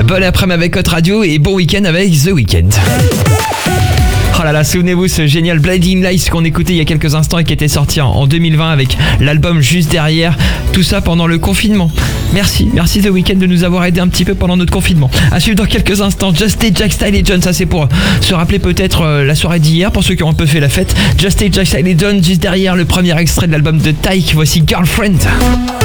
Bonne après-midi avec Hot Radio et bon week-end avec The Weeknd. Oh là là, souvenez-vous ce génial Blinding Lights qu'on écoutait il y a quelques instants et qui était sorti en 2020 avec l'album juste derrière. Tout ça pendant le confinement. Merci The Weeknd de nous avoir aidé un petit peu pendant notre confinement. À suivre dans quelques instants, Just Stay, Jack Style et John. Ça c'est pour se rappeler peut-être la soirée d'hier pour ceux qui ont un peu fait la fête. Just Stay, Jack Style et John. Juste derrière le premier extrait de l'album de Tyke. Voici Girlfriend.